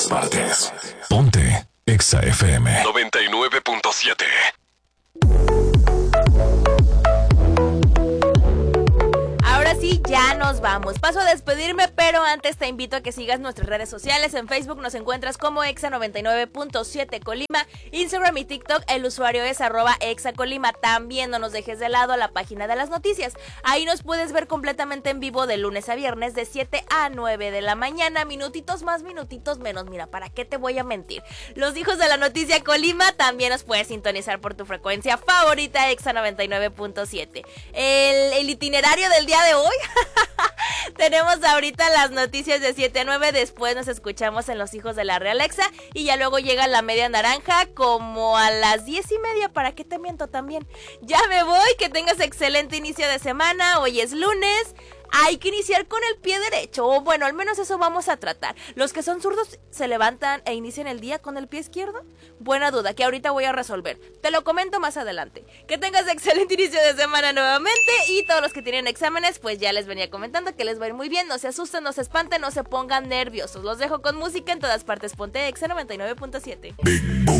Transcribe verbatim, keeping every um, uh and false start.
partes. Ponte Exa F M noventa y nueve punto siete. Ahora sí, ya nos vamos. Paso a despedirme, pero antes te invito a que sigas nuestras redes sociales. En Facebook nos encuentras como Exa noventa y nueve punto siete Colima. Instagram y TikTok, el usuario es arroba Exa Colima. También no nos dejes de lado la página de las noticias. Ahí nos puedes ver completamente en vivo de lunes a viernes de siete a nueve de la mañana. Minutitos más, minutitos menos. Mira, ¿para qué te voy a mentir? Los hijos de la noticia Colima también nos puedes sintonizar por tu frecuencia favorita, Exa noventa y nueve punto siete. El, el itinerario del día de hoy. Tenemos ahorita las noticias de siete a nueve, después nos escuchamos en Los Hijos de la Realexa y ya luego llega la media naranja como a las diez y media. ¿Para qué te miento también? Ya me voy, que tengas excelente inicio de semana. Hoy es lunes. Hay que iniciar con el pie derecho, o bueno, al menos eso vamos a tratar. Los que son zurdos se levantan e inician el día con el pie izquierdo. Buena duda, que ahorita voy a resolver. Te lo comento más adelante. Que tengas excelente inicio de semana nuevamente. Y todos los que tienen exámenes, pues ya les venía comentando que les va a ir muy bien. No se asusten, no se espanten, no se pongan nerviosos. Los dejo con música en todas partes. Ponte Exa noventa y nueve punto siete.